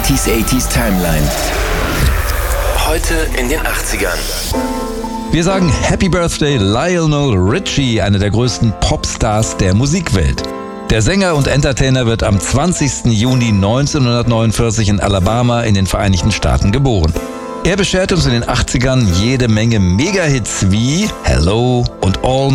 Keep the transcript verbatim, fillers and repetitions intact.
neunziger achtziger Timeline. Heute in den achtzigern. Wir sagen Happy Birthday Lionel Richie, einer der größten Popstars der Musikwelt. Der Sänger und Entertainer wird am zwanzigsten Juni neunzehnhundertneunundvierzig in Alabama in den Vereinigten Staaten geboren. Er bescherte uns in den achtzigern jede Menge Mega-Hits wie Hello und All